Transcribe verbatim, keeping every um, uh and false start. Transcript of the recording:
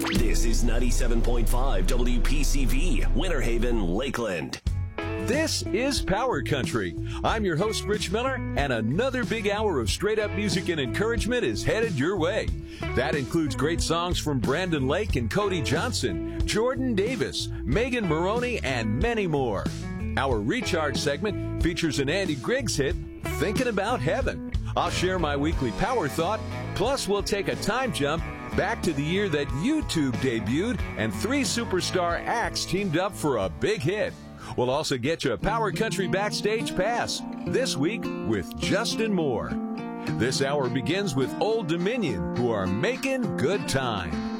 This is ninety-seven point five W P C V, Winter Haven, Lakeland. This is Power Country. I'm your host, Rich Miller, and another big hour of straight-up music and encouragement is headed your way. That includes great songs from Brandon Lake and Cody Johnson, Jordan Davis, Megan Maroney, and many more. Our Recharge segment features an Andy Griggs hit, Thinking About Heaven. I'll share my weekly power thought, plus we'll take a time jump back to the year that YouTube debuted and three superstar acts teamed up for a big hit. We'll also get you a Power Country Backstage Pass, this week with Justin Moore. This hour begins with Old Dominion, who are making good time.